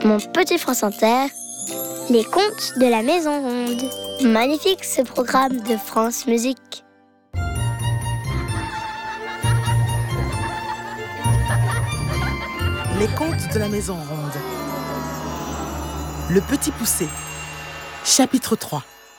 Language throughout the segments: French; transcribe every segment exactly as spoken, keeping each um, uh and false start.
Mon petit France Inter, les contes de la Maison Ronde. Magnifique ce programme de France Musique. Les contes de la Maison Ronde. Le Petit Poucet. Chapitre trois.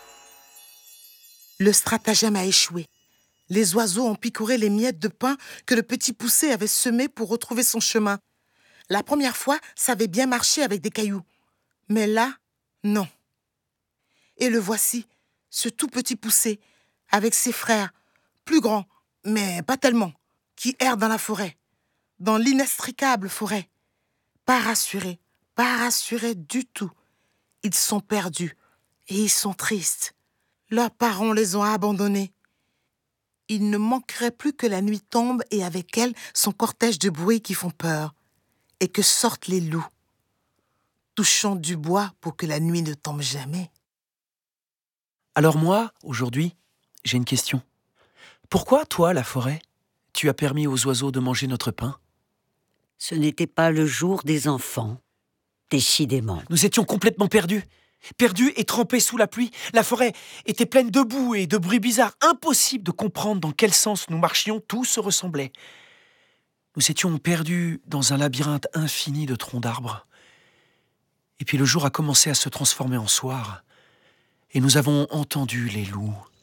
Le stratagème a échoué. Les oiseaux ont picoré les miettes de pain que le Petit Poucet avait semées pour retrouver son chemin. La première fois, ça avait bien marché avec des cailloux. Mais là, non. Et le voici, ce tout petit Poucet, avec ses frères, plus grands, mais pas tellement, qui errent dans la forêt, dans l'inextricable forêt. Pas rassurés, pas rassurés du tout. Ils sont perdus et ils sont tristes. Leurs parents les ont abandonnés. Il ne manquerait plus que la nuit tombe et avec elle son cortège de bruits qui font peur. Et que sortent les loups. Touchons du bois pour que la nuit ne tombe jamais. Alors moi, aujourd'hui, j'ai une question. Pourquoi, toi, la forêt, tu as permis aux oiseaux de manger notre pain ? Ce n'était pas le jour des enfants, décidément. Nous étions complètement perdus. Perdus et trempés sous la pluie. La forêt était pleine de boue et de bruits bizarres. Impossible de comprendre dans quel sens nous marchions, tout se ressemblait. Nous étions perdus dans un labyrinthe infini de troncs d'arbres. Et puis le jour a commencé à se transformer en soir. Et nous avons entendu les loups